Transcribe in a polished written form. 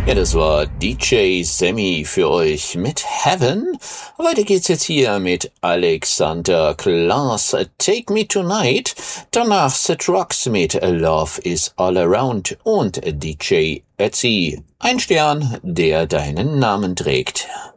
Ja, das war DJ Sammy für euch mit Heaven. Weiter geht's jetzt hier mit Alexander Klaas, Take Me Tonight. Danach Seth Rocks mit Love is All Around und DJ Ötzi. Ein Stern, der deinen Namen trägt.